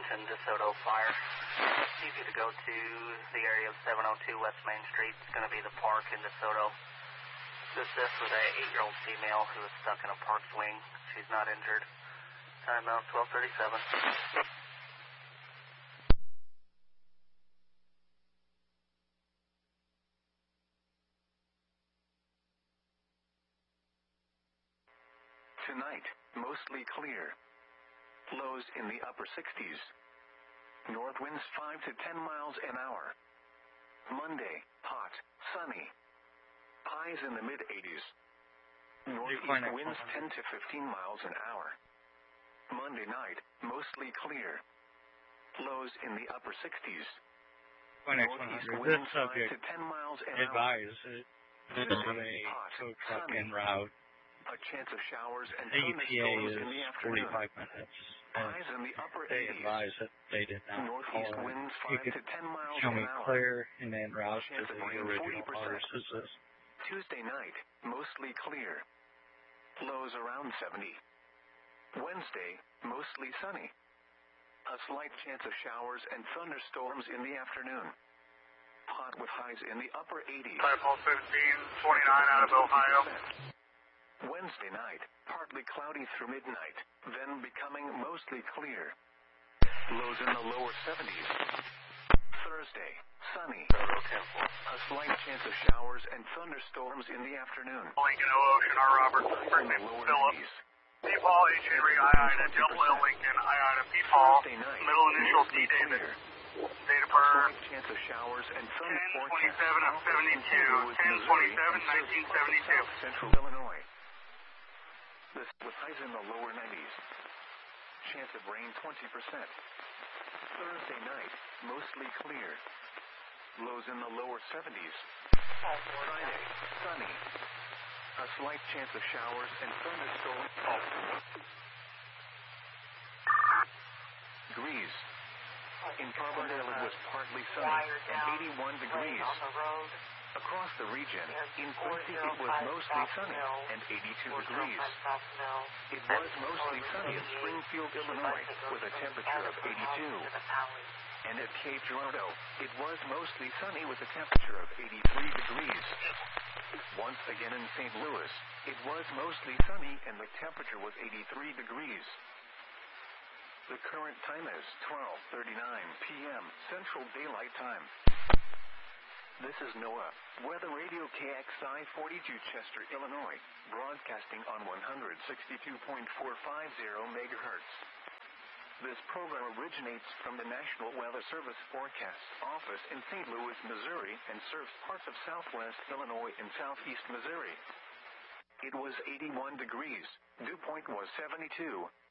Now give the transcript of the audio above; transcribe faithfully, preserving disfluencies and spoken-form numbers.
attention, DeSoto Fire. Need you to go to the area of seven oh two West Main Street. It's going to be the park in DeSoto. This is with an eight-year-old female who is stuck in a park swing. She's not injured. Time now twelve thirty-seven. Tonight, mostly clear. Lows in the upper sixties. North winds five to ten miles an hour. Monday, hot, sunny. Highs in the mid-eighties. Northeast winds ten to fifteen miles an hour. Monday night, mostly clear. Lows in the upper sixties. Northeast winds five to ten miles an hour. Advise it. This is a tow truck en route. A chance of showers and E T A thunderstorms is in the afternoon. forty-five minutes. Highs in the upper They eighties. advise that they did not Northeast call. winds You five could to ten miles show an me hour. clear and then route to Chance of the rain original forty percent. artist. Is this? Tuesday night, mostly clear. Lows around seventy. Wednesday, mostly sunny. A slight chance of showers and thunderstorms in the afternoon. Hot with highs in the upper eighties. Cycle fifteen twenty-nine out of Ohio. Wednesday night, partly cloudy through midnight, then becoming mostly clear. Lows in the lower seventies. Thursday, sunny. A slight chance of showers and thunderstorms in the afternoon. Lincoln, O Ocean, R. Robert, Highs in the lower Phillips. nineties. P-Paul, H. Henry, I I to Delta, Lincoln, I I to P-Paul. Thursday night, Middle initial T. mostly David. clear. Date of A birth. slight chance of showers and thunder ten forecast. twenty-seven of seventy-two. ten twenty-seven nineteen seventy-two. Central Illinois. This with highs in the lower nineties. Chance of rain twenty percent. Thursday night, mostly clear. Lows in the lower seventies. Friday, sunny. A slight chance of showers and thunderstorms. Degrees. In Carbondale it was partly sunny and eighty-one degrees. Across the region, in Quincy it was mostly sunny and eighty-two degrees. It was mostly sunny in Springfield, Illinois, with a temperature of eighty-two. And at Cape Girardeau, it was mostly sunny with a temperature of eighty-three degrees. Once again in Saint Louis, it was mostly sunny and the temperature was eighty-three degrees. The current time is twelve thirty-nine p m Central Daylight Time. This is NOAA, Weather Radio K X I forty-two Chester, Illinois, broadcasting on one sixty-two point four five zero megahertz. This program originates from the National Weather Service Forecast Office in Saint Louis, Missouri, and serves parts of southwest Illinois and southeast Missouri. It was eighty-one degrees. Dew point was seventy-two.